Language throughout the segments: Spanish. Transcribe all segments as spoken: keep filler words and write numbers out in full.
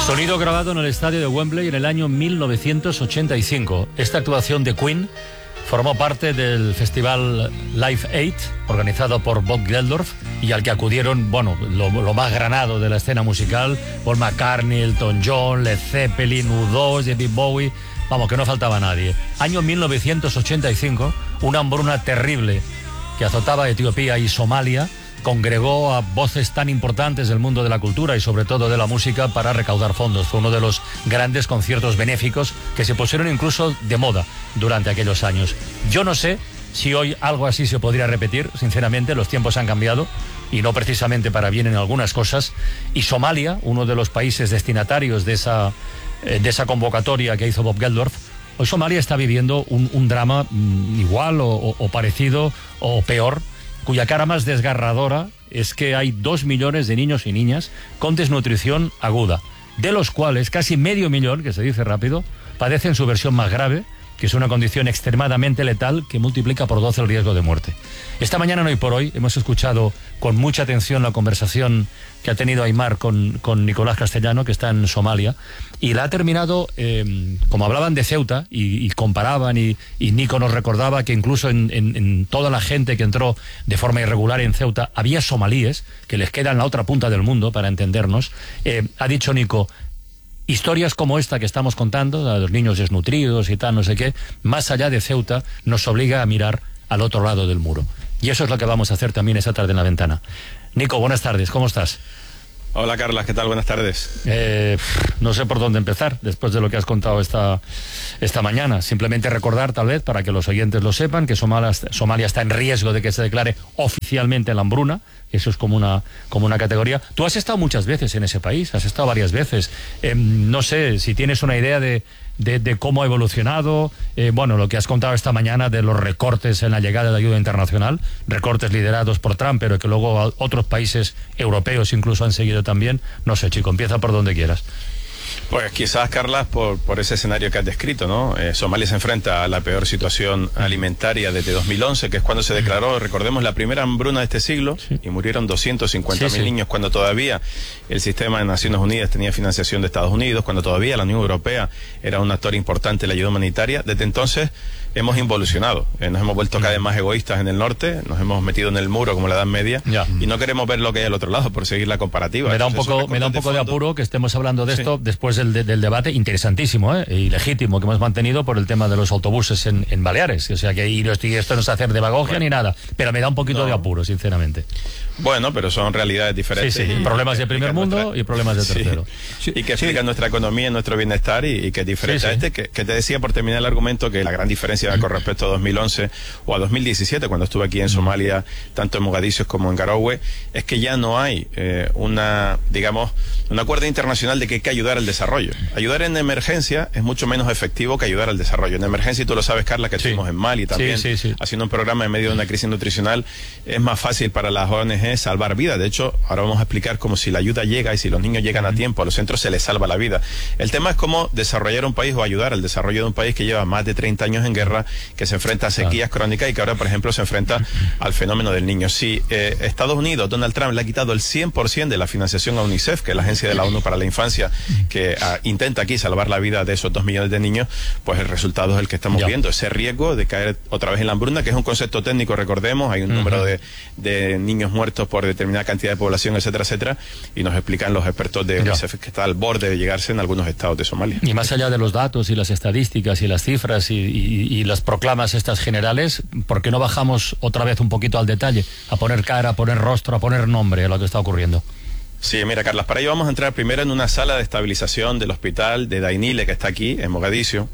Sonido grabado en el estadio de Wembley en el año mil novecientos ochenta y cinco. Esta actuación de Queen formó parte del festival Live Aid, organizado por Bob Geldof, y al que acudieron, bueno, lo, lo más granado de la escena musical: Paul McCartney, Elton John, Led Zeppelin, U dos, David Bowie. Vamos, que no faltaba nadie. Año mil novecientos ochenta y cinco, una hambruna terrible que azotaba Etiopía y Somalia congregó a voces tan importantes del mundo de la cultura y sobre todo de la música para recaudar fondos. Fue uno de los grandes conciertos benéficos que se pusieron incluso de moda durante aquellos años. Yo no sé si hoy algo así se podría repetir. Sinceramente, los tiempos han cambiado y no precisamente para bien en algunas cosas. Y Somalia, uno de los países destinatarios de esa, eh, de esa convocatoria que hizo Bob Geldof, hoy Somalia está viviendo un, un drama mm, igual o, o, o parecido o peor, cuya cara más desgarradora es que hay dos millones de niños y niñas con desnutrición aguda, de los cuales casi medio millón, que se dice rápido, padecen su versión más grave, que es una condición extremadamente letal que multiplica por doce el riesgo de muerte. Esta mañana, en Hoy por Hoy, hemos escuchado con mucha atención la conversación que ha tenido Aymar con, con Nicolás Castellano, que está en Somalia, y la ha terminado, eh, como hablaban de Ceuta, y, y comparaban, y, y Nico nos recordaba que incluso en, en, en toda la gente que entró de forma irregular en Ceuta, había somalíes, que les quedan la otra punta del mundo, para entendernos. Eh, ha dicho Nico, historias como esta que estamos contando, a los niños desnutridos y tal, no sé qué, más allá de Ceuta, nos obliga a mirar al otro lado del muro. Y eso es lo que vamos a hacer también esta tarde en La Ventana. Nico, buenas tardes, ¿cómo estás? Hola, Carlas, ¿qué tal? Buenas tardes. Eh, no sé por dónde empezar después de lo que has contado esta, esta mañana. Simplemente recordar, tal vez, para que los oyentes lo sepan, que Somalia, Somalia está en riesgo de que se declare oficialmente la hambruna. Eso es como una, como una categoría. Tú has estado muchas veces en ese país, has estado varias veces. Eh, no sé si tienes una idea de, de, de cómo ha evolucionado. Eh, bueno, lo que has contado esta mañana de los recortes en la llegada de ayuda internacional, recortes liderados por Trump, pero que luego otros países europeos incluso han seguido también. No sé, chico, empieza por donde quieras. Pues quizás, Carlas, por, por ese escenario que has descrito, ¿no? Eh, Somalia se enfrenta a la peor situación alimentaria desde dos mil once, que es cuando se declaró, recordemos, la primera hambruna de este siglo, sí, y murieron doscientos cincuenta mil sí, sí. niños, cuando todavía el sistema de Naciones Unidas tenía financiación de Estados Unidos, cuando todavía la Unión Europea era un actor importante en la ayuda humanitaria. Desde entonces hemos involucionado, eh, nos hemos vuelto cada vez más egoístas en el norte, nos hemos metido en el muro como la Edad Media, ya, y no queremos ver lo que hay al otro lado, por seguir la comparativa. Me da un poco, me da un poco de, de apuro que estemos hablando de esto sí. después del, de, del debate interesantísimo ¿eh? y legítimo que hemos mantenido por el tema de los autobuses en, en Baleares. O sea que y esto no es hacer demagogia bueno. ni nada, pero me da un poquito no. de apuro, sinceramente. Bueno, pero son realidades diferentes. Sí, sí. Y problemas de primer mundo nuestra... y problemas de tercero. Sí. Y que explican sí. nuestra economía y nuestro bienestar y, y que es diferente sí, sí. a este, que, que te decía por terminar el argumento que la gran diferencia con respecto a dos mil once o a dos mil diecisiete, cuando estuve aquí en Somalia, tanto en Mogadiscio como en Garowe, es que ya no hay eh, una, digamos, un acuerdo internacional de que hay que ayudar al desarrollo. Ayudar en emergencia es mucho menos efectivo que ayudar al desarrollo. En emergencia, y tú lo sabes, Carla, que sí. estuvimos en Mali también, sí, sí, sí. haciendo un programa en medio de una crisis nutricional, es más fácil para las O N G salvar vidas. De hecho, ahora vamos a explicar cómo si la ayuda llega y si los niños llegan a tiempo a los centros se les salva la vida. El tema es cómo desarrollar un país o ayudar al desarrollo de un país que lleva más de treinta años en guerra, que se enfrenta a sequías crónicas y que ahora, por ejemplo, se enfrenta al fenómeno del niño. Si eh, Estados Unidos, Donald Trump, le ha quitado el cien por ciento de la financiación a UNICEF, que es la agencia de la ONU para la infancia, que uh, intenta aquí salvar la vida de esos dos millones de niños, pues el resultado es el que estamos ya. viendo, ese riesgo de caer otra vez en la hambruna, que es un concepto técnico, recordemos, hay un uh-huh. número de, de niños muertos por determinada cantidad de población, etcétera, etcétera, y nos explican los expertos de UNICEF que está al borde de llegarse en algunos estados de Somalia. Y más allá de los datos y las estadísticas y las cifras y, y, y las proclamas estas generales, ¿por qué no bajamos otra vez un poquito al detalle, a poner cara, a poner rostro, a poner nombre a lo que está ocurriendo? Sí, mira, Carlas, para ello vamos a entrar primero en una sala de estabilización del hospital de Dainile, que está aquí, en Mogadiscio.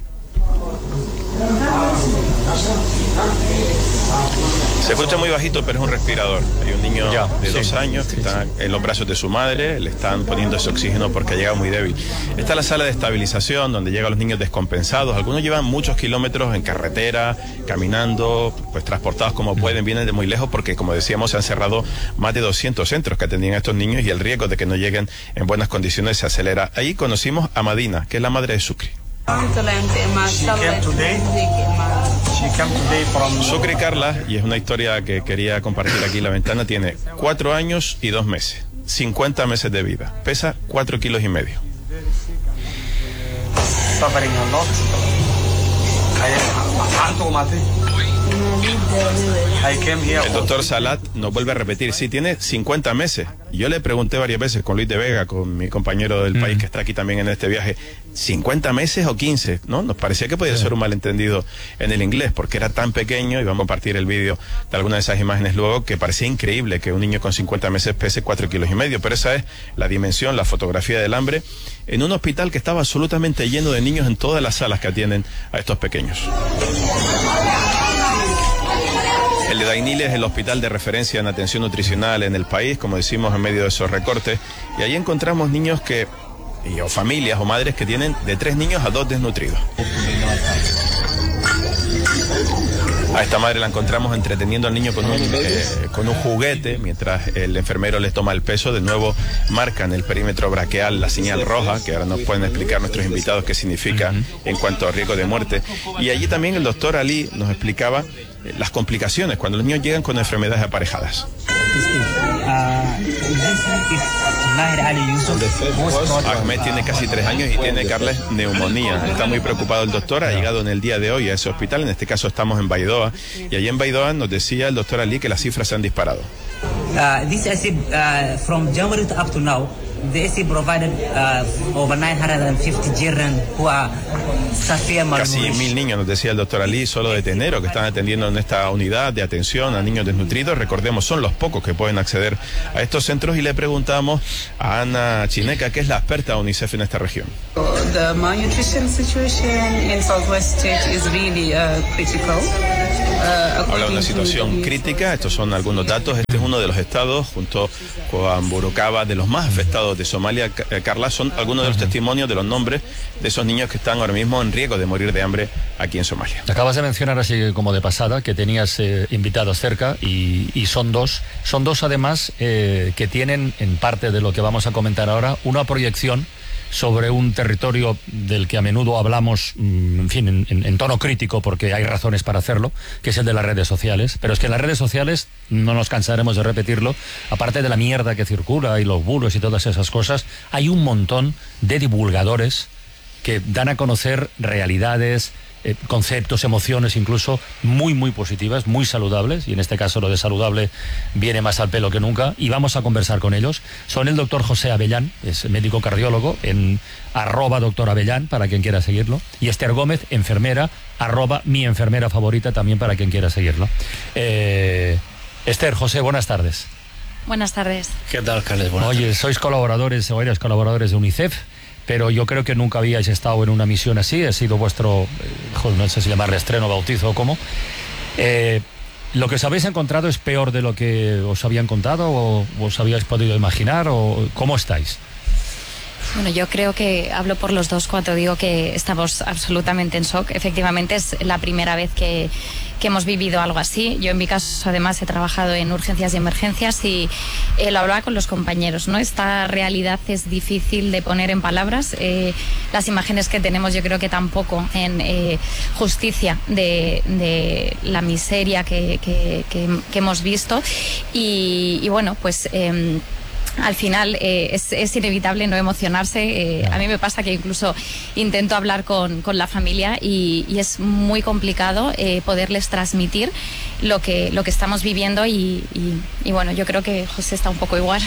Se escucha muy bajito, pero es un respirador. Hay un niño ya, de sí, dos años que sí, está sí. en los brazos de su madre, le están poniendo ese oxígeno porque ha llegado muy débil. Esta es la sala de estabilización donde llegan los niños descompensados. Algunos llevan muchos kilómetros en carretera, caminando, pues transportados como pueden, vienen de muy lejos porque, como decíamos, se han cerrado más de doscientos centros que atendían a estos niños y el riesgo de que no lleguen en buenas condiciones se acelera. Ahí conocimos a Madina, que es la madre de Sukri. Sukri, Carla, y es una historia que quería compartir aquí en La Ventana, tiene cuatro años y dos meses, cincuenta meses de vida, pesa cuatro kilos y medio. suffering a lot. El doctor Salat nos vuelve a repetir, sí, tiene cincuenta meses. Yo le pregunté varias veces con Luis de Vega, con mi compañero del mm. país que está aquí también en este viaje, ¿cincuenta meses o quince? ¿No? Nos parecía que podía sí. ser un malentendido en el inglés, porque era tan pequeño, y vamos a partir el vídeo de algunas de esas imágenes luego, que parecía increíble que un niño con cincuenta meses pese cuatro kilos y medio, pero esa es la dimensión, la fotografía del hambre, en un hospital que estaba absolutamente lleno de niños en todas las salas que atienden a estos pequeños. El de Dainil es el hospital de referencia en atención nutricional en el país, como decimos, en medio de esos recortes, y ahí encontramos niños que, y, o familias o madres que tienen de tres niños a dos desnutridos. A esta madre la encontramos entreteniendo al niño con un, eh, con un juguete, mientras el enfermero les toma el peso. De nuevo marca en el perímetro braquial la señal roja, que ahora nos pueden explicar nuestros invitados qué significa en cuanto a riesgo de muerte. Y allí también el doctor Ali nos explicaba eh, las complicaciones cuando los niños llegan con enfermedades aparejadas. Ahmed tiene casi tres años y tiene, Carles, neumonía. Está muy preocupado el doctor, ha llegado en el día de hoy a ese hospital, en este caso estamos en Baidoa, y allí en Baidoa nos decía el doctor Ali que las cifras se han disparado. Uh, this I said, uh, from January to up to now, the A C provided uh, over nine hundred fifty children who are severe malnourished. Casi mil niños, nos decía el doctor Ali, solo de enero, que están atendiendo en esta unidad de atención a niños desnutridos. Recordemos, son los pocos que pueden acceder a estos centros, y le preguntamos a Ana Chineca, que es la experta de UNICEF en esta región. The malnutrition situation in Southwest State is really uh, critical. Uh, Habla de una situación crítica, estos son algunos datos. Este es uno de los estados, junto con Burukaba, de los más afectados de Somalia. Carla, son algunos de los testimonios de los nombres de esos niños que están ahora mismo en riesgo de morir de hambre aquí en Somalia. Acabas de mencionar así como de pasada que tenías eh, invitados cerca, y, y son dos, son dos además eh, que tienen, en parte de lo que vamos a comentar ahora, una proyección sobre un territorio del que a menudo hablamos, en fin, en, en, en tono crítico, porque hay razones para hacerlo, que es el de las redes sociales. Pero es que en las redes sociales, no nos cansaremos de repetirlo, aparte de la mierda que circula y los bulos y todas esas cosas, hay un montón de divulgadores que dan a conocer realidades, eh, conceptos, emociones incluso muy, muy positivas, muy saludables, y en este caso lo de saludable viene más al pelo que nunca, y vamos a conversar con ellos. Son el doctor José Avellán, es médico cardiólogo, en arroba doctor Avellán, para quien quiera seguirlo, y Esther Gómez, enfermera, arroba mi enfermera favorita, también para quien quiera seguirlo. Eh, Esther, José, buenas tardes. Buenas tardes. ¿Qué tal, Carles? Buenas Oye, tardes. Sois colaboradores, o eres colaboradores de UNICEF, pero yo creo que nunca habíais estado en una misión así. Ha sido vuestro, eh, no sé si llamarle estreno, bautizo o cómo. Eh, ¿Lo que os habéis encontrado es peor de lo que os habían contado, o os habíais podido imaginar, o cómo estáis? Bueno, yo creo que hablo por los dos cuando digo que estamos absolutamente en shock. Efectivamente, es la primera vez que, que hemos vivido algo así. Yo, en mi caso, además, he trabajado en urgencias y emergencias, y eh, lo hablaba con los compañeros, ¿no? Esta realidad es difícil de poner en palabras. Eh, las imágenes que tenemos, yo creo que tampoco en eh, justicia de, de la miseria que, que, que, que hemos visto. Y, y bueno, pues... Eh, Al final eh, es, es inevitable no emocionarse. Eh, a mí me pasa que incluso intento hablar con, con la familia, y, y es muy complicado eh, poderles transmitir lo que, lo que estamos viviendo, y, y, y bueno, yo creo que José está un poco igual.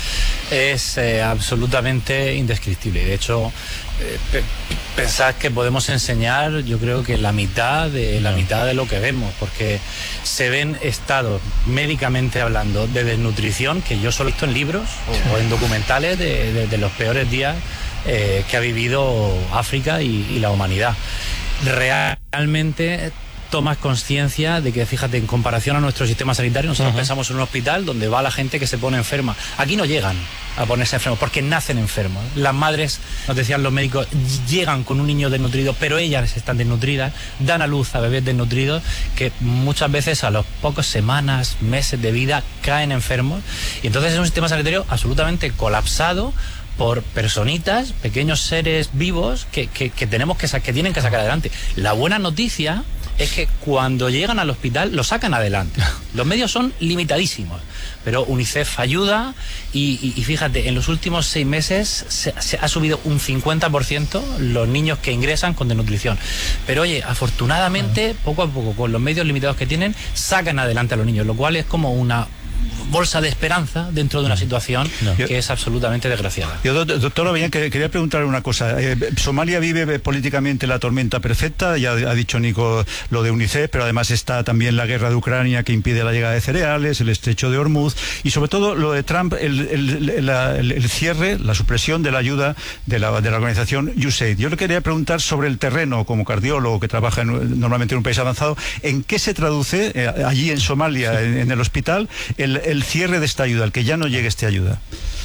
Es eh, absolutamente indescriptible. De hecho, eh, pe pensad que podemos enseñar, yo creo que la mitad de la mitad de lo que vemos, porque se ven estados, médicamente hablando, de desnutrición que yo solo he visto en libros o, o en documentales de, de, de los peores días eh, que ha vivido África y, y la humanidad. Realmente tomas conciencia de que, fíjate, en comparación a nuestro sistema sanitario, nosotros uh-huh. pensamos en un hospital donde va la gente que se pone enferma. Aquí no llegan a ponerse enfermos porque nacen enfermos. Las madres, nos decían los médicos, llegan con un niño desnutrido, pero ellas están desnutridas, dan a luz a bebés desnutridos que muchas veces a las pocas semanas, meses de vida caen enfermos. Y entonces es un sistema sanitario absolutamente colapsado por personitas, pequeños seres vivos que, que, que tenemos que, que tienen que sacar adelante. La buena noticia es que cuando llegan al hospital lo sacan adelante. Los medios son limitadísimos, pero UNICEF ayuda y, y, y fíjate, en los últimos seis meses se, se ha subido un cincuenta por ciento los niños que ingresan con desnutrición. Pero oye, afortunadamente, poco a poco, con los medios limitados que tienen, sacan adelante a los niños, lo cual es como una bolsa de esperanza dentro de una situación no. que es absolutamente desgraciada. Yo, doctor Oveñán, quería preguntarle una cosa. Eh, Somalia vive políticamente la tormenta perfecta, ya ha dicho Nico lo de UNICEF, pero además está también la guerra de Ucrania que impide la llegada de cereales, el estrecho de Hormuz y sobre todo lo de Trump, el, el, la, el, el cierre, la supresión de la ayuda de la, de la organización U S A I D. Yo le quería preguntar sobre el terreno, como cardiólogo que trabaja en, normalmente en un país avanzado, ¿en qué se traduce eh, allí en Somalia, en, en el hospital, el, el cierre de esta ayuda, el que ya no llegue esta ayuda?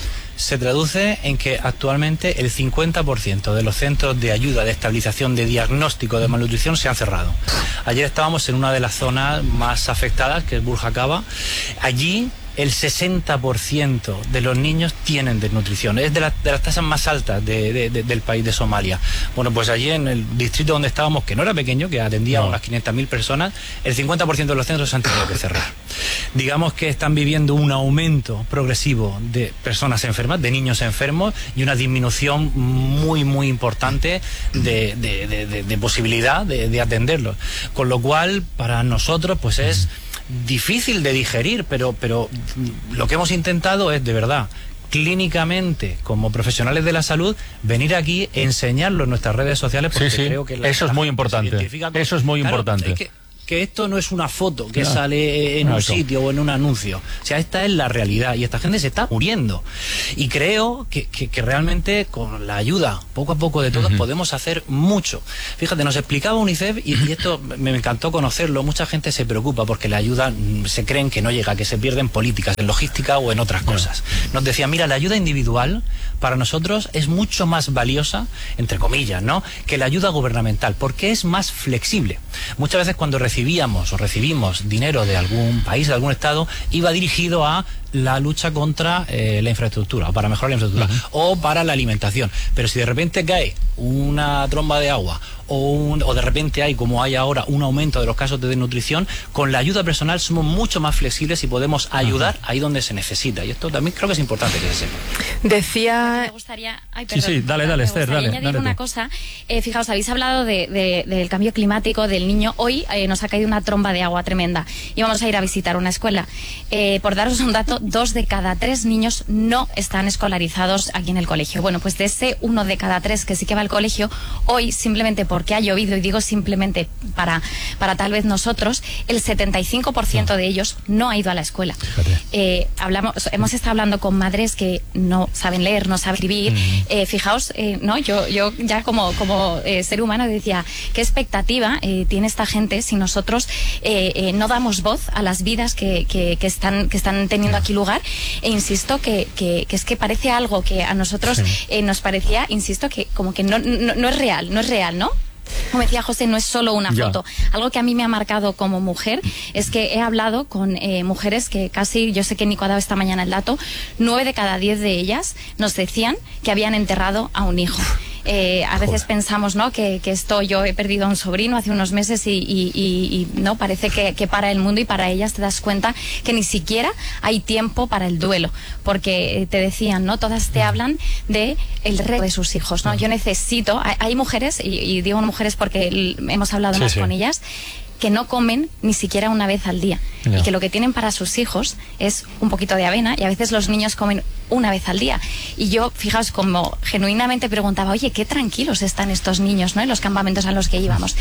Se traduce en que actualmente el cincuenta por ciento de los centros de ayuda, de estabilización, de diagnóstico de malnutrición se han cerrado. Ayer estábamos en una de las zonas más afectadas, que es Burjakaba. Allí el sesenta por ciento de los niños tienen desnutrición. Es de, la, de las tasas más altas de, de, de, del país de Somalia. Bueno, pues allí en el distrito donde estábamos, que no era pequeño, que atendía no. a unas quinientas mil personas, el cincuenta por ciento de los centros se han tenido que cerrar. Digamos que están viviendo un aumento progresivo de personas enfermas, de niños enfermos, y una disminución muy, muy importante de, de, de, de, de posibilidad de, de atenderlos. Con lo cual, para nosotros, pues es difícil de digerir, pero, pero lo que hemos intentado es, de verdad, clínicamente, como profesionales de la salud, venir aquí, enseñarlo en nuestras redes sociales, porque sí, sí. creo que la, eso es muy importante. Eso es muy claro, importante. Es que, que esto no es una foto que no. sale en no, un eso. sitio o en un anuncio. O sea, esta es la realidad y esta gente se está muriendo. Y creo que, que, que realmente con la ayuda, poco a poco de todos, uh-huh. podemos hacer mucho. Fíjate, nos explicaba UNICEF y, y esto me encantó conocerlo. Mucha gente se preocupa porque la ayuda se creen que no llega, que se pierden políticas, en logística o en otras cosas. Nos decía, mira, la ayuda individual para nosotros es mucho más valiosa, entre comillas, ¿no?, que la ayuda gubernamental, porque es más flexible. Muchas veces cuando recibíamos o recibimos dinero de algún país, de algún estado, iba dirigido a la lucha contra eh, la infraestructura, o para mejorar la infraestructura, uh-huh. o para la alimentación. Pero si de repente cae una tromba de agua o, un, o de repente hay, como hay ahora, un aumento de los casos de desnutrición, con la ayuda personal somos mucho más flexibles y podemos ayudar uh-huh. ahí donde se necesita. Y esto también creo que es importante que se sepa. Decía... Me gustaría... Ay, perdón, sí, sí, dale, dale, Esther, dale. añadir dale una tú. cosa. Eh, fijaos, habéis hablado de, de, del cambio climático, del niño. Hoy eh, nos ha caído una tromba de agua tremenda y vamos a ir a visitar una escuela. Eh, por daros un dato, dos de cada tres niños no están escolarizados aquí en el colegio. Bueno, pues de ese uno de cada tres que sí que va al colegio, hoy, simplemente porque ha llovido, y digo simplemente para, para tal vez nosotros, el setenta y cinco por ciento de ellos no ha ido a la escuela. Eh, hablamos, hemos estado hablando con madres que no saben leer, no saben escribir. Uh-huh. Eh, fijaos, eh, no, yo, yo ya como, como eh, ser humano decía, ¿qué expectativa eh, tiene esta gente si nosotros eh, eh, no damos voz a las vidas que, que, que, están, que están teniendo aquí lugar? E insisto que, que, que es que parece algo que a nosotros sí. eh, nos parecía, insisto, que como que no, no, no es real, no es real, ¿no? Como decía José, no es solo una ya. foto. Algo que a mí me ha marcado como mujer es que he hablado con eh, mujeres que casi, yo sé que Nico ha dado esta mañana el dato, nueve de cada diez de ellas nos decían que habían enterrado a un hijo. Eh, a veces Joder. pensamos, ¿no?, que, que esto, yo he perdido a un sobrino hace unos meses y, y, y, y no parece que, que para el mundo, y para ellas te das cuenta que ni siquiera hay tiempo para el duelo, porque te decían, ¿no?, todas te hablan de el resto de sus hijos, ¿no? Yo necesito, hay, hay mujeres, y, y digo mujeres porque hemos hablado sí, más sí. con ellas, que no comen ni siquiera una vez al día no. y que lo que tienen para sus hijos es un poquito de avena, y a veces los niños comen una vez al día. Y yo, fijaos, como genuinamente preguntaba, oye, qué tranquilos están estos niños, ¿no?, en los campamentos a los que íbamos.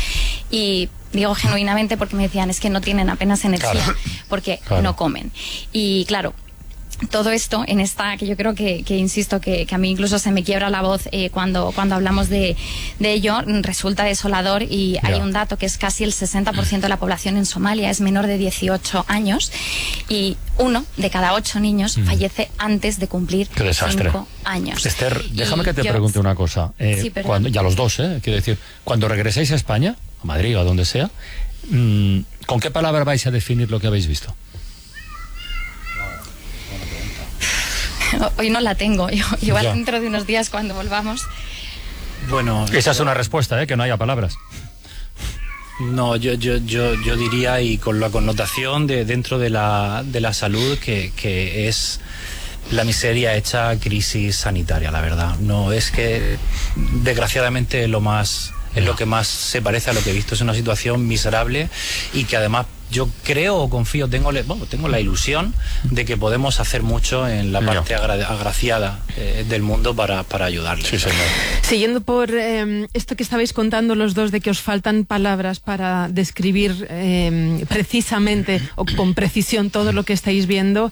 Y digo genuinamente porque me decían, es que no tienen apenas energía, claro. porque claro. no comen. Y claro, todo esto en esta, que yo creo que, que insisto, que, que a mí incluso se me quiebra la voz eh, cuando, cuando hablamos de, de ello, resulta desolador, y yeah. hay un dato que es casi el sesenta por ciento de la población en Somalia es menor de dieciocho años, y uno de cada ocho niños mm. fallece antes de cumplir cinco años. Esther, déjame y que te yo, pregunte una cosa. Eh, sí, cuando, ya los dos, eh, quiero decir, cuando regreséis a España, a Madrid o a donde sea, mmm, ¿con qué palabra vais a definir lo que habéis visto? Hoy no la tengo, igual Ya. dentro de unos días cuando volvamos. Bueno, Esa es una respuesta, ¿eh? Que no haya palabras. no, yo, yo, yo, yo diría, y con la connotación de dentro de la, de la salud, que, que es la miseria hecha crisis sanitaria, la verdad. No, es que desgraciadamente lo más, es lo que más se parece a lo que he visto. Es una situación miserable y que además yo creo o confío, tengo, bueno, tengo la ilusión de que podemos hacer mucho en la parte agra agraciada eh, del mundo para, para ayudarles. Sí, señor. Siguiendo por eh, esto que estabais contando los dos, de que os faltan palabras para describir eh, precisamente o con precisión todo lo que estáis viendo,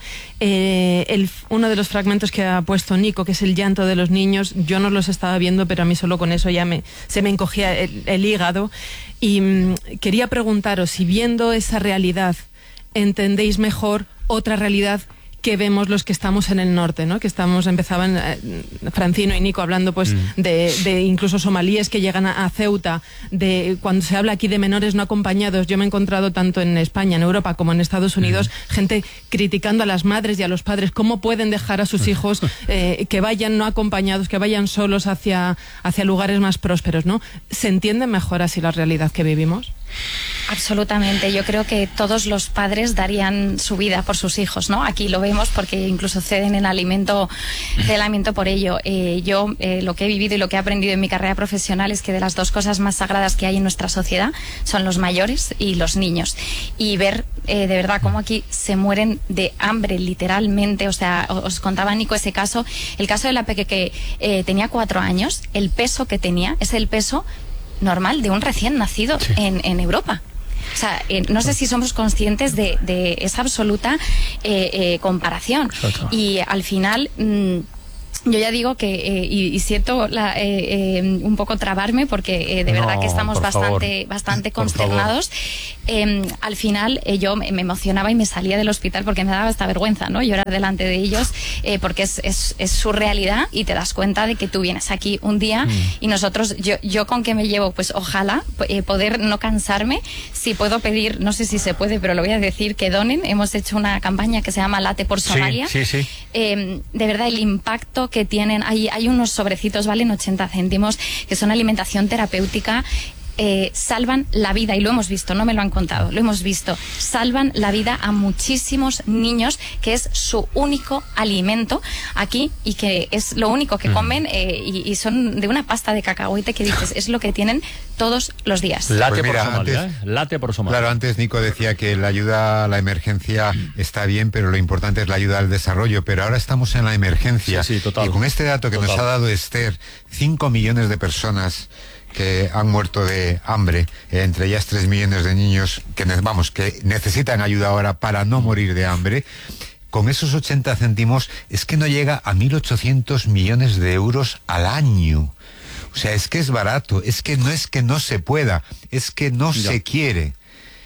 eh, el, uno de los fragmentos que ha puesto Nico, que es el llanto de los niños, yo no los estaba viendo, pero a mí solo con eso ya me, se me encogía el, el hígado. Y mmm, quería preguntaros si viendo esa realidad entendéis mejor otra realidad que vemos los que estamos en el norte, ¿no? Que estamos, empezaban eh, Francino y Nico hablando pues mm. de, de incluso somalíes que llegan a, a Ceuta, de cuando se habla aquí de menores no acompañados. Yo me he encontrado tanto en España, en Europa, como en Estados Unidos, mm. gente criticando a las madres y a los padres cómo pueden dejar a sus hijos eh, que vayan no acompañados, que vayan solos hacia, hacia lugares más prósperos, ¿no? ¿Se entiende mejor así la realidad que vivimos? Absolutamente, yo creo que todos los padres darían su vida por sus hijos, ¿no? Aquí lo vemos porque incluso ceden en alimento, el alimento por ello. Eh, yo eh, lo que he vivido y lo que he aprendido en mi carrera profesional es que de las dos cosas más sagradas que hay en nuestra sociedad son los mayores y los niños. Y ver eh, de verdad cómo aquí se mueren de hambre, literalmente. O sea, os contaba Nico ese caso, el caso de la peque que eh, tenía cuatro años, el peso que tenía es el peso normal de un recién nacido sí. en, en Europa. O sea, eh, no sé si somos conscientes de, de esa absoluta eh, eh, comparación. Exacto. Y al final... Mmm, yo ya digo que, eh, y, y siento la, eh, eh, un poco trabarme porque eh, de verdad no, que estamos bastante, bastante consternados. Eh, al final eh, yo me, me emocionaba y me salía del hospital porque me daba esta vergüenza, ¿no? Llorar delante de ellos eh, porque es, es, es su realidad y te das cuenta de que tú vienes aquí un día mm. y nosotros, yo, yo con qué me llevo, pues ojalá eh, poder no cansarme. Si puedo pedir, no sé si se puede, pero lo voy a decir, que donen. Hemos hecho una campaña que se llama Late por Somalia. Sí, sí, sí. Eh, de verdad el impacto que tienen, hay, hay unos sobrecitos, valen ochenta céntimos, que son alimentación terapéutica. Eh, salvan la vida, y lo hemos visto, no me lo han contado, lo hemos visto, salvan la vida a muchísimos niños, que es su único alimento aquí y que es lo único que comen eh, y, y son de una pasta de cacahuete que dices, es lo que tienen todos los días. Late pues mira, por Somalia, antes, ¿eh? Late por Somalia. Claro, antes Nico decía que la ayuda a la emergencia está bien, pero lo importante es la ayuda al desarrollo, pero ahora estamos en la emergencia. Sí, sí, total. Y con este dato que total. nos ha dado Esther, cinco millones de personas que han muerto de hambre, eh, entre ellas tres millones de niños que, vamos, que necesitan ayuda ahora para no morir de hambre. Con esos ochenta céntimos es que no llega a mil ochocientos millones de euros al año. O sea, es que es barato, es que no es que no se pueda, es que no ya. se quiere.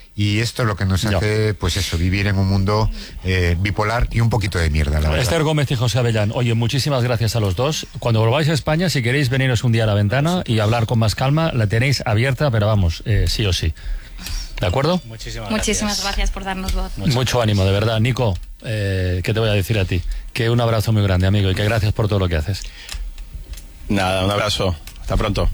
Y esto es lo que nos ya. hace, pues eso, vivir en un mundo eh, bipolar y un poquito de mierda, la verdad. Esther Gómez y José Avellán, oye, muchísimas gracias a los dos. Cuando volváis a España, si queréis veniros un día a la ventana y hablar con más calma, la tenéis abierta, pero vamos, eh, sí o sí. ¿De acuerdo? Muchísimas gracias. Muchísimas gracias por darnos voz. Mucho, Mucho ánimo, de verdad. Nico, eh, ¿qué te voy a decir a ti? Que un abrazo muy grande, amigo, y que gracias por todo lo que haces. Nada, un abrazo. Hasta pronto.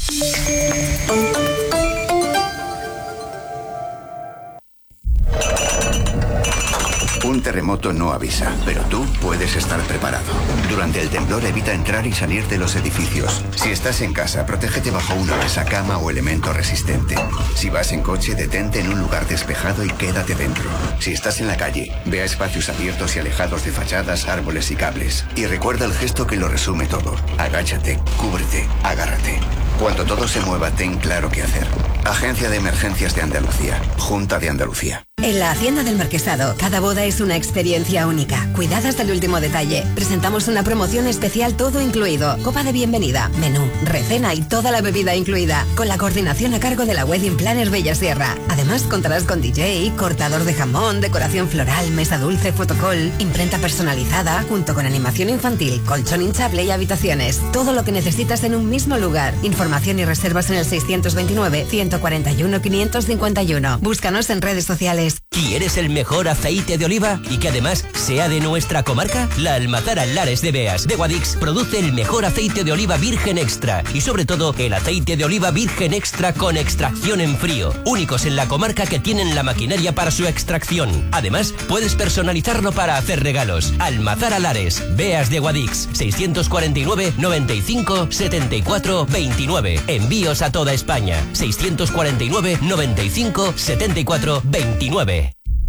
Un terremoto no avisa, pero tú puedes estar preparado. Durante el temblor evita entrar y salir de los edificios. Si estás en casa, protégete bajo una mesa, cama o elemento resistente. Si vas en coche, detente en un lugar despejado y quédate dentro. Si estás en la calle, ve a espacios abiertos y alejados de fachadas, árboles y cables. Y recuerda el gesto que lo resume todo. Agáchate, cúbrete, agárrate. Cuando todo se mueva, ten claro qué hacer. Agencia de Emergencias de Andalucía. Junta de Andalucía. En la Hacienda del Marquesado, cada boda es una experiencia única, cuidada hasta el último detalle. Presentamos una promoción especial todo incluido, copa de bienvenida, menú, recena y toda la bebida incluida, con la coordinación a cargo de la Wedding Planner Bella Sierra. Además contarás con D J, cortador de jamón, decoración floral, mesa dulce, fotocall, imprenta personalizada, junto con animación infantil, colchón hinchable y habitaciones. Todo lo que necesitas en un mismo lugar. Información y reservas en el seiscientos veintinueve, ciento cuarenta y uno, quinientos cincuenta y uno. Búscanos en redes sociales. ¿Quieres el mejor aceite de oliva y que además sea de nuestra comarca? La Almazara Lares de Beas de Guadix produce el mejor aceite de oliva virgen extra y sobre todo el aceite de oliva virgen extra con extracción en frío, únicos en la comarca que tienen la maquinaria para su extracción. Además, puedes personalizarlo para hacer regalos. Almazara Lares, Beas de Guadix, seiscientos cuarenta y nueve, noventa y cinco, setenta y cuatro, veintinueve. Envíos a toda España, seiscientos cuarenta y nueve, noventa y cinco, setenta y cuatro, veintinueve.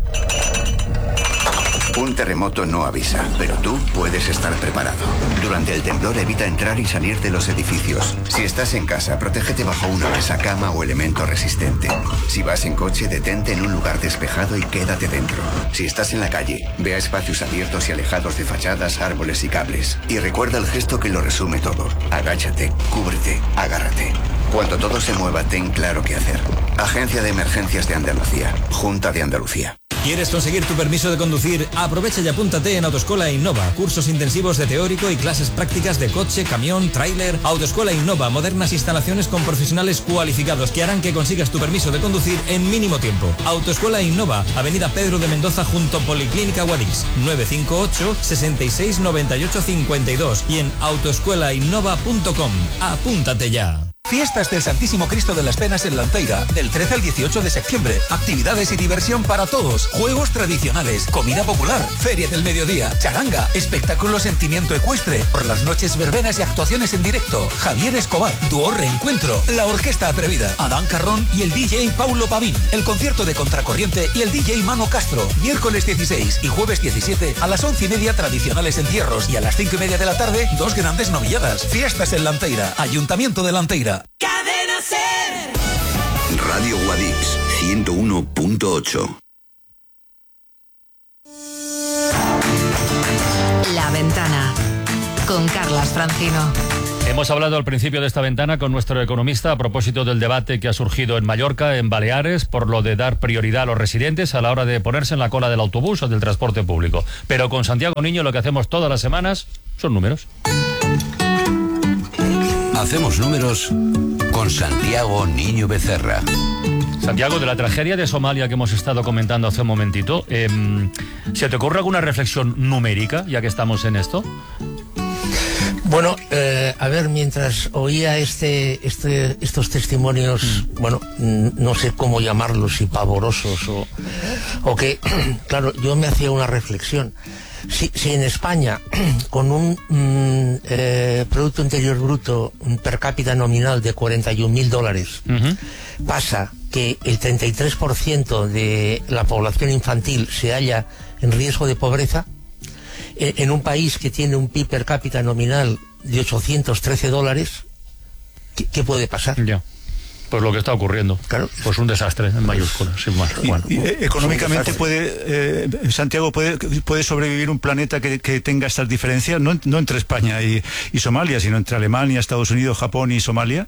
Un terremoto no avisa, pero tú puedes estar preparado. Durante el temblor evita entrar y salir de los edificios. Si estás en casa, protégete bajo una mesa, cama o elemento resistente. Si vas en coche, detente en un lugar despejado y quédate dentro. Si estás en la calle, ve a espacios abiertos y alejados de fachadas, árboles y cables. Y recuerda el gesto que lo resume todo. Agáchate, cúbrete, agárrate. Cuando todo se mueva, ten claro qué hacer. Agencia de Emergencias de Andalucía. Junta de Andalucía. ¿Quieres conseguir tu permiso de conducir? Aprovecha y apúntate en Autoescuela Innova. Cursos intensivos de teórico y clases prácticas de coche, camión, tráiler. Autoescuela Innova, modernas instalaciones con profesionales cualificados que harán que consigas tu permiso de conducir en mínimo tiempo. Autoescuela Innova, Avenida Pedro de Mendoza junto Policlínica Guadix, nueve cinco ocho, sesenta y seis, noventa y ocho, cincuenta y dos y en autoescuela innova punto com. Apúntate ya. Fiestas del Santísimo Cristo de las Penas en Lanceira, del trece al dieciocho de septiembre. Actividades y diversión para todos. Juegos tradicionales, comida popular, feria del mediodía, charanga, espectáculo sentimiento ecuestre. Por las noches verbenas y actuaciones en directo. Javier Escobar, Dúo Reencuentro, la Orquesta Atrevida, Adán Carrón y el D J Paulo Pavín. El concierto de Contracorriente y el D J Mano Castro. Miércoles dieciséis y jueves diecisiete a las once y media tradicionales encierros y a las cinco y media de la tarde dos grandes novilladas. Fiestas en Lanceira, Ayuntamiento de Lanceira. Cadena Ser. Radio Guadix, ciento uno punto ocho. La Ventana, con Carlas Francino. Hemos hablado al principio de esta ventana con nuestro economista a propósito del debate que ha surgido en Mallorca, en Baleares, por lo de dar prioridad a los residentes a la hora de ponerse en la cola del autobús o del transporte público. Pero con Santiago Niño lo que hacemos todas las semanas son números. Hacemos números con Santiago Niño Becerra. Santiago, de la tragedia de Somalia que hemos estado comentando hace un momentito, eh, ¿se te ocurre alguna reflexión numérica, ya que estamos en esto? Bueno, eh, a ver, mientras oía este, este, estos testimonios, mm. bueno, no sé cómo llamarlos, si pavorosos o, o que, claro, yo me hacía una reflexión. Si, si en España, con un mm, eh, Producto Interior Bruto per cápita nominal de cuarenta y un mil dólares, uh-huh. pasa que el treinta y tres por ciento de la población infantil se halla en riesgo de pobreza, en, en un país que tiene un P I B per cápita nominal de ochocientos trece dólares, ¿qué, qué puede pasar? Ya. Pues lo que está ocurriendo. Claro. Pues un desastre en mayúsculas, sin más. Y, bueno, y, eh, económicamente puede, eh, Santiago, puede, puede sobrevivir un planeta que, que tenga estas diferencias, no, no entre España y, y Somalia, sino entre Alemania, Estados Unidos, Japón y Somalia.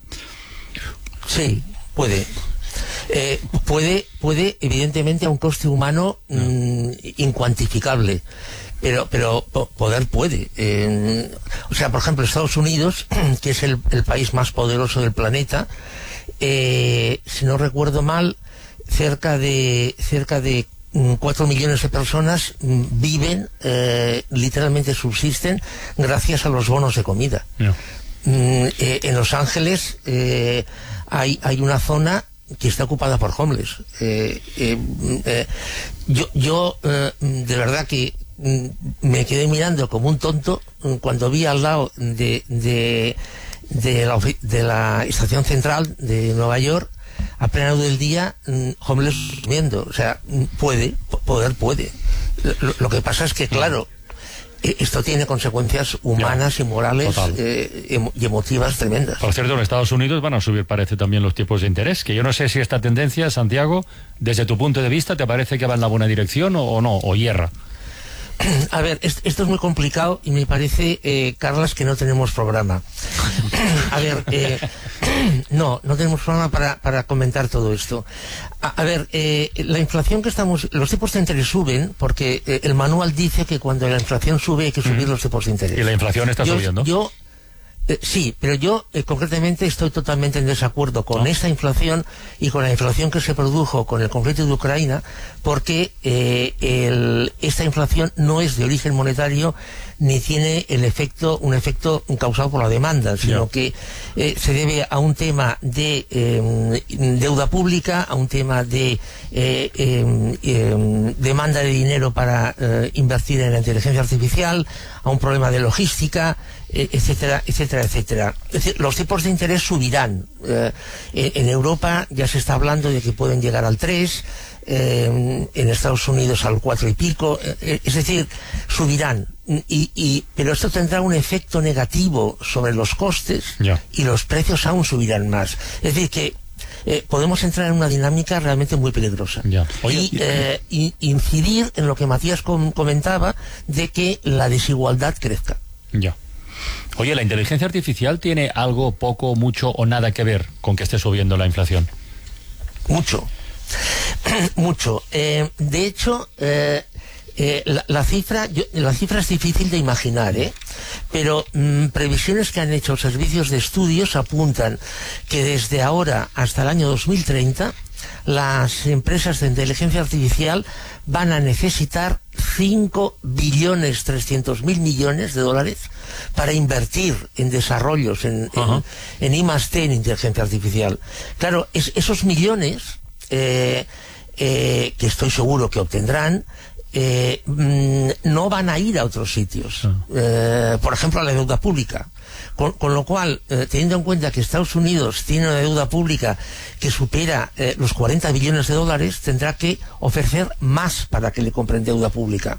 Sí, puede. Eh, puede, puede, evidentemente, a un coste humano mmm, incuantificable. Pero, pero poder puede. Eh, o sea, por ejemplo, Estados Unidos, que es el, el país más poderoso del planeta, eh, si no recuerdo mal, cerca de cerca de cuatro millones de personas viven, eh, literalmente subsisten, gracias a los bonos de comida. Yeah. Mm, eh, en Los Ángeles eh, hay, hay una zona que está ocupada por homeless. Eh, eh, eh, yo, yo eh, de verdad que me quedé mirando como un tonto cuando vi al lado de, de, de, la, de la estación central de Nueva York, a plena luz del día, homeless durmiendo. O sea, puede, poder puede. Lo, lo que pasa es que, claro, esto tiene consecuencias humanas y morales eh, y emotivas tremendas. Por cierto, en Estados Unidos van a subir, parece, también los tipos de interés, que yo no sé si esta tendencia, Santiago, desde tu punto de vista, ¿te parece que va en la buena dirección o, o no, o hierra? A ver, esto es muy complicado y me parece, eh, Carlas, que no tenemos programa. A ver, eh, no, no tenemos programa para, para comentar todo esto. A, a ver, eh, la inflación que estamos... Los tipos de interés suben porque eh, el manual dice que cuando la inflación sube hay que subir mm. los tipos de interés. ¿Y la inflación está yo, subiendo? Yo, Eh, sí, pero yo eh, concretamente estoy totalmente en desacuerdo con ¿no? esta inflación y con la inflación que se produjo con el conflicto de Ucrania, porque eh, el, esta inflación no es de origen monetario ni tiene el efecto un efecto causado por la demanda, sino yeah. que eh, se debe a un tema de eh, deuda pública, a un tema de eh, eh, eh, demanda de dinero para eh, invertir en la inteligencia artificial, a un problema de logística, eh, etcétera, etcétera, etcétera. Es decir, los tipos de interés subirán. Eh, en Europa ya se está hablando de que pueden llegar al tres, eh, en Estados Unidos al cuatro y pico, eh, es decir, subirán. Y, y, pero esto tendrá un efecto negativo sobre los costes yeah. y los precios aún subirán más. Es decir, que eh, podemos entrar en una dinámica realmente muy peligrosa. Yeah. Oye, y, eh, y incidir en lo que Matías com comentaba de que la desigualdad crezca. Ya. Yeah. Oye, ¿la inteligencia artificial tiene algo, poco, mucho o nada que ver con que esté subiendo la inflación? Mucho. Mucho. Eh, de hecho... Eh, Eh, la, la cifra yo, la cifra es difícil de imaginar, ¿eh? pero mmm, previsiones que han hecho servicios de estudios apuntan que desde ahora hasta el año dos mil treinta las empresas de inteligencia artificial van a necesitar cinco billones trescientos mil millones de dólares para invertir en desarrollos en, uh-huh. en, en I más D, en inteligencia artificial. Claro, es, esos millones eh, eh, que estoy seguro que obtendrán Eh, no van a ir a otros sitios, eh, por ejemplo a la deuda pública, con, con lo cual eh, teniendo en cuenta que Estados Unidos tiene una deuda pública que supera eh, los cuarenta billones de dólares, tendrá que ofrecer más para que le compren deuda pública.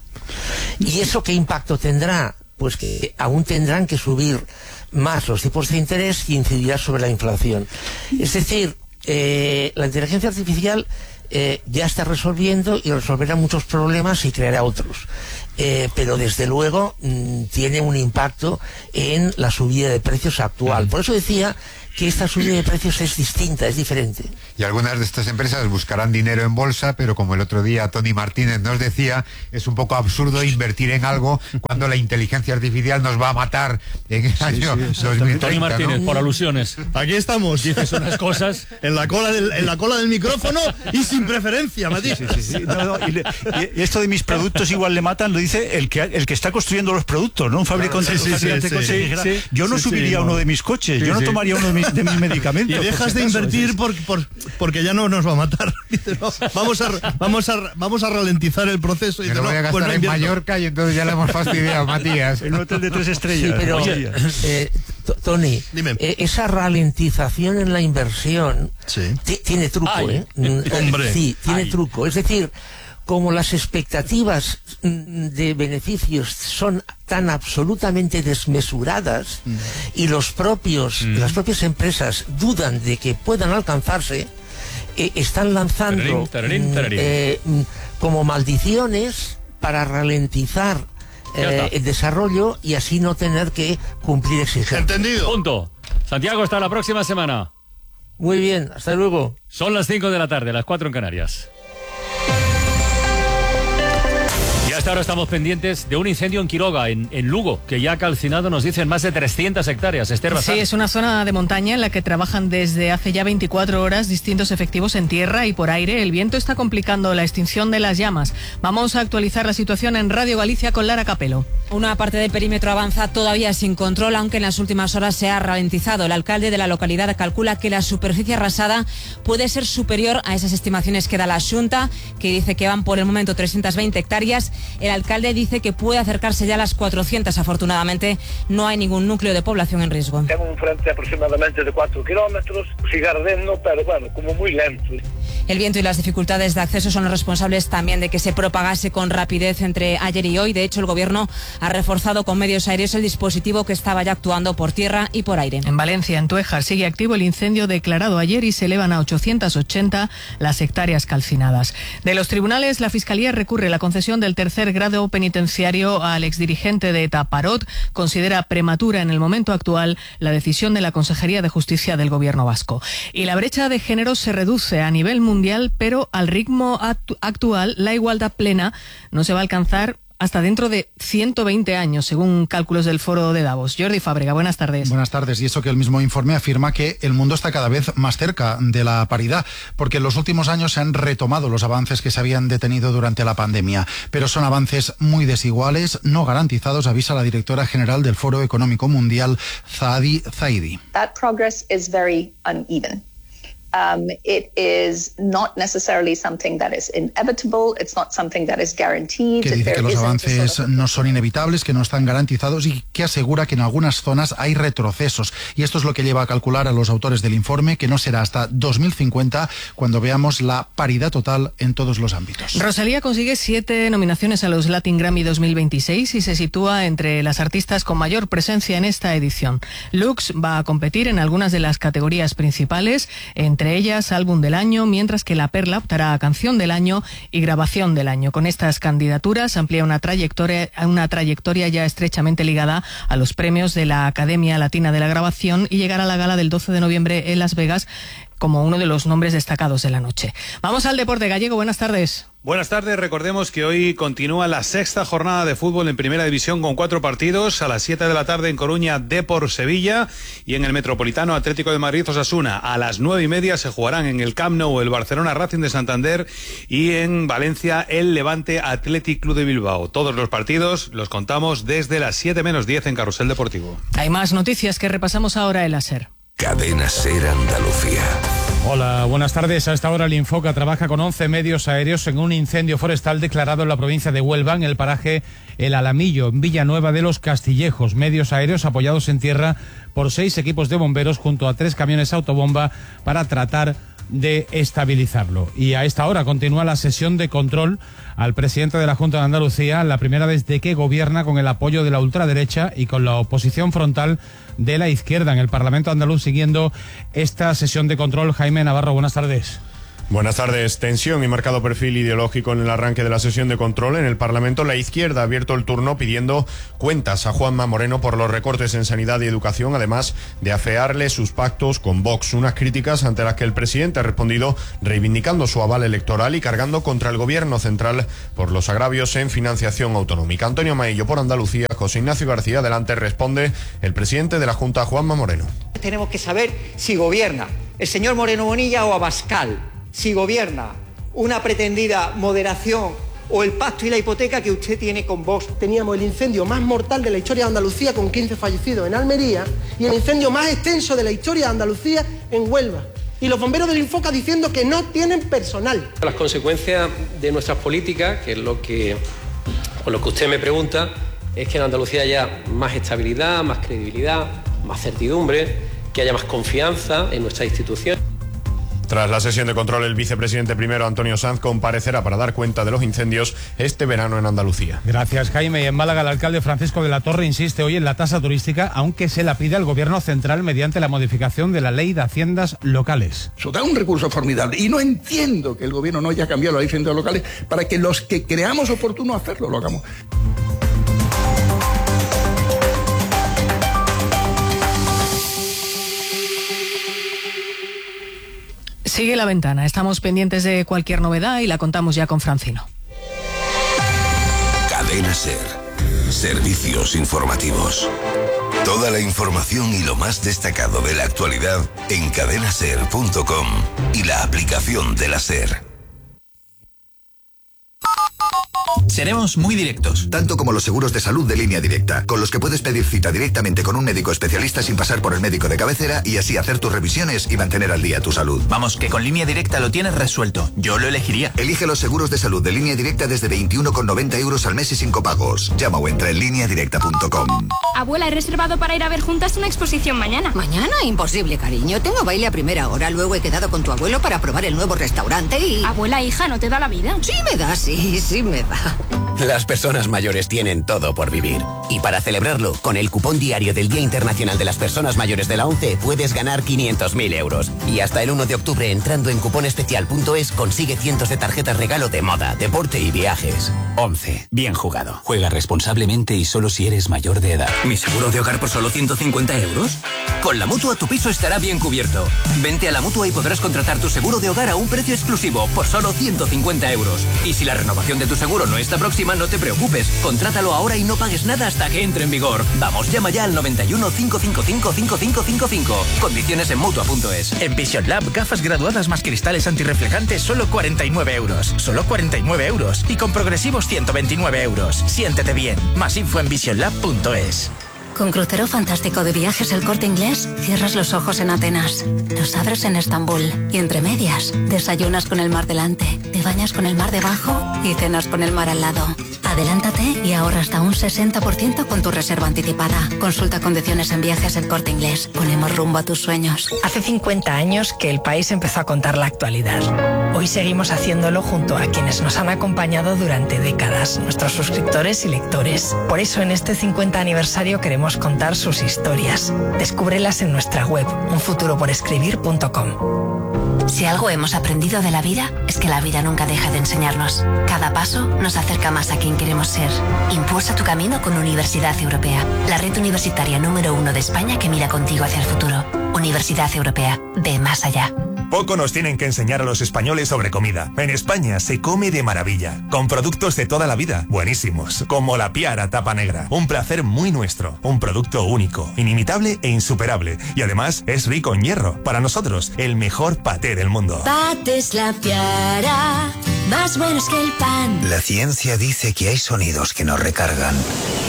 ¿Y eso qué impacto tendrá? Pues que aún tendrán que subir más los tipos de interés y incidirá sobre la inflación. Es decir, eh, la inteligencia artificial Eh, ya está resolviendo y resolverá muchos problemas y creará otros. Eh, pero desde luego mmm, tiene un impacto en la subida de precios actual. Por eso decía que esta subida de precios es distinta, es diferente. Y algunas de estas empresas buscarán dinero en bolsa, pero como el otro día Tony Martínez nos decía, es un poco absurdo invertir en algo cuando la inteligencia artificial nos va a matar en el sí, año sí, dos mil treinta. Tony Martínez, ¿no? Por alusiones. Aquí estamos. Dices unas cosas en la cola del, en la cola del micrófono y sin preferencia, Matías. Sí, sí, sí, sí. No, no, y, le, y esto de mis productos igual le matan, lo dice el que el que está construyendo los productos, ¿no? Un fabricante, sí, sí, sí, de coches. Sí, sí, yo no sí, subiría sí, uno no. de mis coches, sí, yo no sí. tomaría uno de mis, de mis medicamentos. Y dejas de acaso, invertir sí. por, por, porque ya no nos va a matar. Dice, no, vamos a vamos a vamos a ralentizar el proceso. Y Me lo voy a gastar pues no en Mallorca y entonces ya le hemos fastidiado, Matías. En un hotel de tres estrellas. Sí, pero oye, eh, Tony, eh, esa ralentización en la inversión sí. tiene truco, Ay, ¿eh? Hombre. Sí, tiene Ay. truco. Es decir, como las expectativas de beneficios son tan absolutamente desmesuradas mm. y los propios, mm. las propias empresas dudan de que puedan alcanzarse, eh, están lanzando tararín, tararín, tararín. Eh, como maldiciones para ralentizar eh, el desarrollo y así no tener que cumplir exigencias. Entendido. Punto. Santiago, hasta la próxima semana. Muy bien, hasta luego. Son las cinco de la tarde, las cuatro en Canarias. Hasta ahora estamos pendientes de un incendio en Quiroga, en, en Lugo, que ya ha calcinado, nos dicen, más de trescientas hectáreas. Esther Bazán. Sí, es una zona de montaña en la que trabajan desde hace ya veinticuatro horas distintos efectivos en tierra y por aire. El viento está complicando la extinción de las llamas. Vamos a actualizar la situación en Radio Galicia con Lara Capelo. Una parte del perímetro avanza todavía sin control, aunque en las últimas horas se ha ralentizado. El alcalde de la localidad calcula que la superficie arrasada puede ser superior a esas estimaciones que da la Xunta, que dice que van por el momento trescientas veinte hectáreas. El alcalde dice que puede acercarse ya a las cuatrocientas. Afortunadamente, no hay ningún núcleo de población en riesgo. Tengo un frente aproximadamente de cuatro kilómetros, sigue ardiendo, pero bueno, como muy lento. El viento y las dificultades de acceso son los responsables también de que se propagase con rapidez entre ayer y hoy. De hecho, el gobierno ha reforzado con medios aéreos el dispositivo que estaba ya actuando por tierra y por aire. En Valencia, en Tuejar, sigue activo el incendio declarado ayer y se elevan a ochocientas ochenta las hectáreas calcinadas. De los tribunales, la Fiscalía recurre la concesión del tercer grado penitenciario al exdirigente de ETA, Parot. Considera prematura en el momento actual la decisión de la Consejería de Justicia del Gobierno vasco. Y la brecha de género se reduce a nivel mundial, pero al ritmo actu- actual la igualdad plena no se va a alcanzar hasta dentro de ciento veinte años, según cálculos del Foro de Davos. Jordi Fábrega, buenas tardes. Buenas tardes. Y eso que el mismo informe afirma que el mundo está cada vez más cerca de la paridad, porque en los últimos años se han retomado los avances que se habían detenido durante la pandemia, pero son avances muy desiguales, no garantizados, avisa la directora general del Foro Económico Mundial, Zaadi Zaidi. That progress is very uneven. Um, it is not necessarily something that is inevitable. It's not something that is guaranteed. Que dice que los avances no son inevitables, que no están garantizados y que asegura que en algunas zonas hay retrocesos. Y esto es lo que lleva a calcular a los autores del informe que no será hasta dos mil cincuenta cuando veamos la paridad total en todos los ámbitos. Rosalía consigue siete nominaciones a los Latin Grammy dos mil veintiséis y se sitúa entre las artistas con mayor presencia en esta edición. Lux va a competir en algunas de las categorías principales, entre ellas álbum del año, mientras que La Perla optará a canción del año y grabación del año. Con estas candidaturas amplía una trayectoria, una trayectoria ya estrechamente ligada a los premios de la Academia Latina de la Grabación y llegará a la gala del doce de noviembre en Las Vegas como uno de los nombres destacados de la noche. Vamos al deporte gallego. Buenas tardes. Buenas tardes, recordemos que hoy continúa la sexta jornada de fútbol en Primera División con cuatro partidos. A las siete de la tarde en Coruña, Depor Sevilla, y en el Metropolitano Atlético de Madrid Osasuna. A las nueve y media se jugarán en el Camp Nou el Barcelona Racing de Santander y en Valencia el Levante Athletic Club de Bilbao. Todos los partidos los contamos desde las siete menos diez en Carrusel Deportivo. Hay más noticias que repasamos ahora en la SER. Cadena SER Andalucía. Hola, buenas tardes. A esta hora el Infoca trabaja con once medios aéreos en un incendio forestal declarado en la provincia de Huelva, en el paraje El Alamillo, en Villanueva de los Castillejos. Medios aéreos apoyados en tierra por seis equipos de bomberos junto a tres camiones autobomba para tratar de estabilizarlo. Y a esta hora continúa la sesión de control al presidente de la Junta de Andalucía, la primera vez de que gobierna con el apoyo de la ultraderecha y con la oposición frontal de la izquierda en el Parlamento andaluz, siguiendo esta sesión de control. Jaime Navarro, buenas tardes. Buenas tardes. Tensión y marcado perfil ideológico en el arranque de la sesión de control en el Parlamento. La izquierda ha abierto el turno pidiendo cuentas a Juanma Moreno por los recortes en sanidad y educación, además de afearle sus pactos con Vox. Unas críticas ante las que el presidente ha respondido reivindicando su aval electoral y cargando contra el gobierno central por los agravios en financiación autonómica. Antonio Maillo por Andalucía, José Ignacio García delante, responde el presidente de la Junta, Juanma Moreno. Tenemos que saber si gobierna el señor Moreno Bonilla o Abascal. Si gobierna una pretendida moderación o el pacto y la hipoteca que usted tiene con Vox. Teníamos el incendio más mortal de la historia de Andalucía con quince fallecidos en Almería y el incendio más extenso de la historia de Andalucía en Huelva. Y los bomberos del Infoca diciendo que no tienen personal. Las consecuencias de nuestras políticas, que es lo que, por lo que usted me pregunta, es que en Andalucía haya más estabilidad, más credibilidad, más certidumbre, que haya más confianza en nuestras instituciones. Tras la sesión de control, el vicepresidente primero, Antonio Sanz, comparecerá para dar cuenta de los incendios este verano en Andalucía. Gracias, Jaime. Y en Málaga, el alcalde Francisco de la Torre insiste hoy en la tasa turística, aunque se la pide al gobierno central mediante la modificación de la ley de haciendas locales. Eso da un recurso formidable y no entiendo que el gobierno no haya cambiado la ley de haciendas locales para que los que creamos oportuno hacerlo lo hagamos. Sigue La Ventana. Estamos pendientes de cualquier novedad y la contamos ya con Francino. Cadena SER. Servicios informativos. Toda la información y lo más destacado de la actualidad en cadena ser punto com y la aplicación de la SER. Seremos muy directos. Tanto como los seguros de salud de Línea Directa, con los que puedes pedir cita directamente con un médico especialista sin pasar por el médico de cabecera y así hacer tus revisiones y mantener al día tu salud. Vamos, que con Línea Directa lo tienes resuelto. Yo lo elegiría. Elige los seguros de salud de Línea Directa desde veintiuno con noventa euros al mes y sin copagos. Llama o entra en línea directa punto com. Abuela, he reservado para ir a ver juntas una exposición mañana. ¿Mañana? Imposible, cariño. Tengo baile a primera hora. Luego he quedado con tu abuelo para probar el nuevo restaurante y... Abuela, hija, ¿no te da la vida? Sí me da, sí, sí me da. Las personas mayores tienen todo por vivir. Y para celebrarlo, con el cupón diario del Día Internacional de las Personas Mayores de la ONCE, puedes ganar quinientos mil euros. Y hasta el uno de octubre, entrando en cuponespecial punto es, consigue cientos de tarjetas regalo de moda, deporte y viajes. ONCE. Bien jugado. Juega responsablemente y solo si eres mayor de edad. ¿Mi seguro de hogar por solo ciento cincuenta euros? Con la Mutua tu piso estará bien cubierto. Vente a la Mutua y podrás contratar tu seguro de hogar a un precio exclusivo por solo ciento cincuenta euros. Y si la renovación de tu seguro no está próxima, encima no te preocupes. Contrátalo ahora y no pagues nada hasta que entre en vigor. Vamos, llama ya al noventa y uno, cinco cinco cinco, cinco cinco cinco cinco. Condiciones en mutua punto es. En Vision Lab, gafas graduadas más cristales antirreflejantes, solo cuarenta y nueve euros. Solo cuarenta y nueve euros. Y con progresivos ciento veintinueve euros. Siéntete bien. Más info en vision lab punto es. Con Crucero Fantástico de Viajes El Corte Inglés, cierras los ojos en Atenas, los abres en Estambul y entre medias, desayunas con el mar delante, te bañas con el mar debajo y cenas con el mar al lado. Adelántate y ahorra hasta un sesenta por ciento con tu reserva anticipada. Consulta condiciones en Viajes El Corte Inglés. Ponemos rumbo a tus sueños. Hace cincuenta años que El País empezó a contar la actualidad. Hoy seguimos haciéndolo junto a quienes nos han acompañado durante décadas, nuestros suscriptores y lectores. Por eso en este cincuenta aniversario queremos contar sus historias. Descúbrelas en nuestra web, un futuro por escribir punto com. Si algo hemos aprendido de la vida, es que la vida nunca deja de enseñarnos. Cada paso nos acerca más a quien queremos ser. Impulsa tu camino con Universidad Europea, la red universitaria número uno de España que mira contigo hacia el futuro. Universidad Europea, ve más allá. Poco nos tienen que enseñar a los españoles sobre comida. En España se come de maravilla, con productos de toda la vida, buenísimos, como la Piara tapa negra. Un placer muy nuestro, un producto único, inimitable e insuperable. Y además es rico en hierro. Para nosotros, el mejor paté del mundo. Patés La Piara, más buenos que el pan. La ciencia dice que hay sonidos que nos recargan.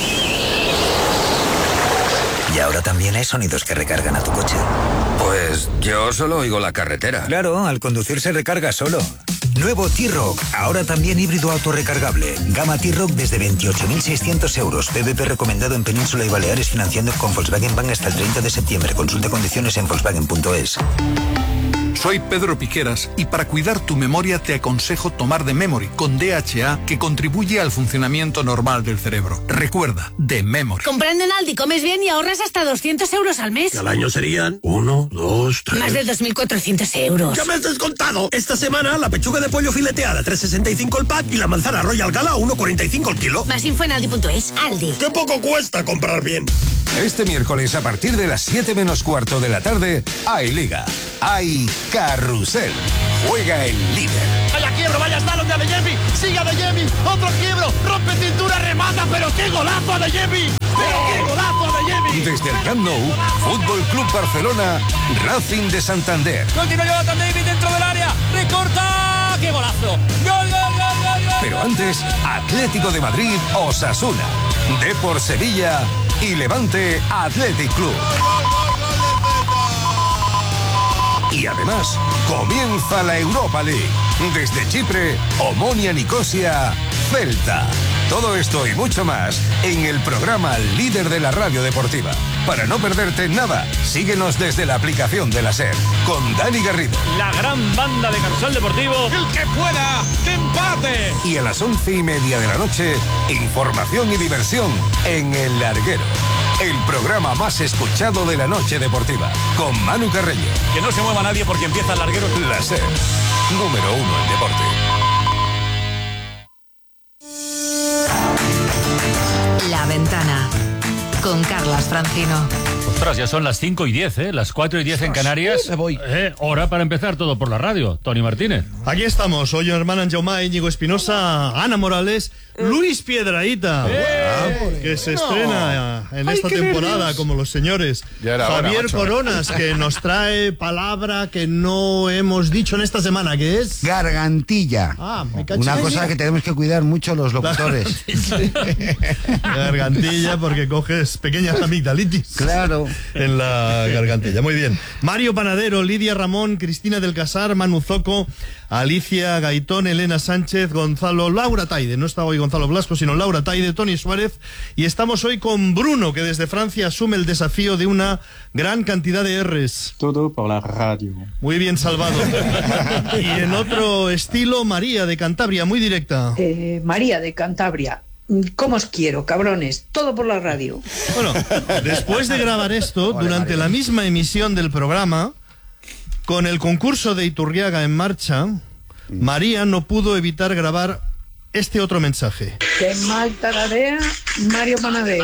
Y ahora también hay sonidos que recargan a tu coche. Pues yo solo oigo la carretera. Claro, al conducir se recarga solo. Nuevo T-Roc, ahora también híbrido autorrecargable. Gama T-Roc desde veintiocho mil seiscientos euros. P V P recomendado en Península y Baleares, financiando con Volkswagen Bank hasta el treinta de septiembre. Consulta condiciones en volkswagen punto es. Soy Pedro Piqueras y para cuidar tu memoria te aconsejo tomar The Memory con D H A, que contribuye al funcionamiento normal del cerebro. Recuerda, The Memory. Comprando en Aldi comes bien y ahorras hasta doscientos euros al mes. Y al año serían uno, dos, tres... Más de dos mil cuatrocientos euros. ¡Ya me has descontado! Esta semana la pechuga de pollo fileteada tres sesenta y cinco el pack y la manzana Royal Gala uno cuarenta y cinco el kilo. Más info en aldi punto es. Aldi. ¡Qué poco cuesta comprar bien! Este miércoles a partir de las siete menos cuarto de la tarde hay Liga, hay Carrusel, juega el líder. ¡Vaya quiebro, vaya slalom de Adeyemi! ¡Sigue Adeyemi! ¡Otro quiebro! ¡Rompe cintura, remata! ¡Pero qué golazo Adeyemi! ¡Pero qué golazo Adeyemi! Desde el Camp Nou, Fútbol Club Barcelona, Racing de Santander. Continúa Jonathan David dentro del área, recorta, ¡qué golazo! ¡Gol, gol, gol, gol, gol! Pero antes, Atlético de Madrid, Osasuna, Depor Sevilla y Levante Athletic Club. Y además, comienza la Europa League. Desde Chipre, Omonia Nicosia, Celta. Todo esto y mucho más en el programa líder de la radio deportiva. Para no perderte nada, síguenos desde la aplicación de la SER, con Dani Garrido. La gran banda de Carrusel Deportivo. ¡El que pueda! ¡Que empate! Y a las once y media de la noche, información y diversión en El Larguero. El programa más escuchado de la noche deportiva, con Manu Carreño. Que no se mueva nadie porque empieza El Larguero. La SER, número uno en deporte. La Ventana, con Carlas Francino. Ostras, ya son las cinco y diez, ¿eh? Las cuatro y diez en Canarias. Me voy. Eh, hora para empezar todo por la radio. Toni Martínez. Aquí estamos. Hoy hermanan Jaume, Íñigo Espinosa, Ana Morales, Luis Piedrahíta, ¡Eh! que se No. estrena en Ay, esta qué temporada nervios. como los señores. Ya era hora, Javier macho. Coronas, que nos trae palabra que no hemos dicho en esta semana, que es... Gargantilla. Ah, me caché. Una cosa que tenemos que cuidar mucho los locutores. Gargantilla, porque coges pequeñas amigdalitis. Claro. En la gargantilla. Muy bien. Mario Panadero, Lidia Ramón, Cristina del Casar, Manu Zoco, Alicia Gaitón, Elena Sánchez, Gonzalo, Laura Taide. No está hoy Gonzalo Blasco, sino Laura Taide, Tony Suárez. Y estamos hoy con Bruno, que desde Francia asume el desafío de una gran cantidad de R's. Todo por la radio. Muy bien salvado. Y en otro estilo, María de Cantabria, muy directa. Eh, María de Cantabria. ¿Cómo os quiero, cabrones? Todo por la radio. Bueno, después de grabar esto, Hola, durante María. la misma emisión del programa, con el concurso de Iturriaga en marcha, María no pudo evitar grabar este otro mensaje. Qué mal tararea Mario Panadero.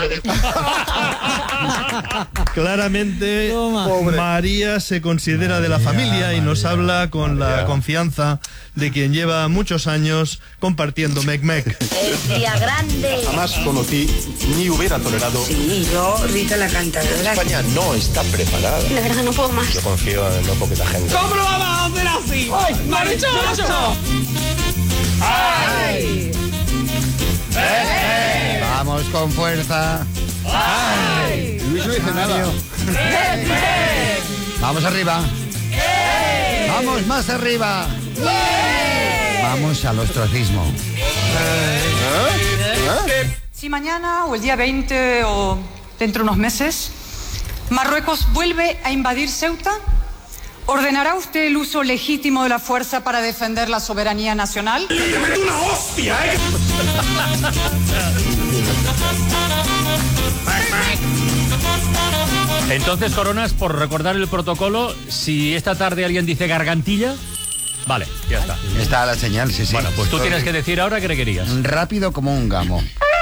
Claramente, María se considera de la familia y nos habla con la confianza de quien lleva muchos años compartiendo Mec-Mec. El día grande. Jamás conocí ni hubiera tolerado. Sí, yo, Rita la cantadora. España no está preparada. De verdad no puedo más. Yo confío en no poquita gente. ¿Cómo lo vamos a hacer así? ¡Ay, marichocho! ¡Ay! ¡Eh! Vamos con fuerza. ¡Ay! Luis no dice nada. Vamos arriba. Vamos más arriba. Vamos al ostracismo. Si mañana o el día veinte o dentro de unos meses Marruecos vuelve a invadir Ceuta, ¿ordenará usted el uso legítimo de la fuerza para defender la soberanía nacional? ¡Te meto una hostia, eh! Entonces, Coronas, por recordar el protocolo, si esta tarde alguien dice gargantilla, vale, ya está. Está la señal, sí, sí. Bueno, pues tú tienes que decir ahora qué le querías. Rápido como un gamo.